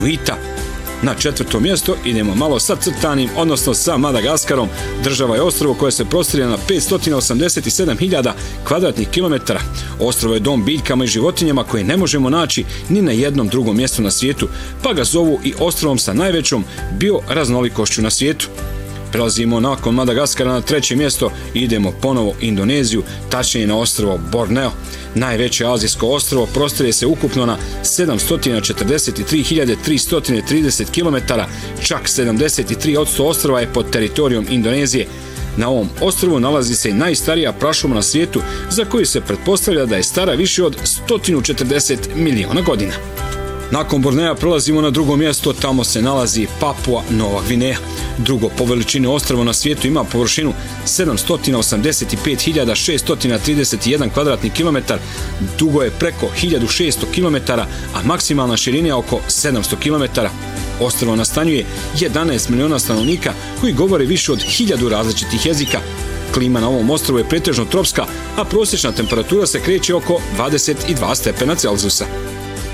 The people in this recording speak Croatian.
Inuita. Na 4. mjesto idemo malo sa crtanim, odnosno sa Madagaskarom. Država je ostrvo koje se prostire na 587.000 kvadratnih kilometara. Ostrvo je dom biljkama i životinjama koje ne možemo naći ni na jednom drugom mjestu na svijetu, pa ga zovu i ostrovom sa najvećom bioraznolikošću na svijetu. Prelazimo nakon Madagaskara na 3. mjesto i idemo ponovo Indoneziju, tačnije na ostrvo Borneo. Najveće azijsko ostrvo prostire se ukupno na 743.330 km, čak 73% ostrva je pod teritorijom Indonezije. Na ovom ostrvu nalazi se i najstarija prašuma na svijetu, za koju se pretpostavlja da je stara više od 140 miliona godina. Nakon Bornea prelazimo na 2. mjesto, tamo se nalazi Papua Nova Gvineja. Drugo po veličini ostrvo na svijetu ima površinu 785.631 kvadratni kilometar, dugo je preko 1600 km, a maksimalna širina je oko 700 km. Ostrvo nastanjuje 11 miliona stanovnika koji govore više od 1000 različitih jezika. Klima na ovom ostrvu je pretežno tropska, a prosječna temperatura se kreće oko 22 stepena Celzijusa.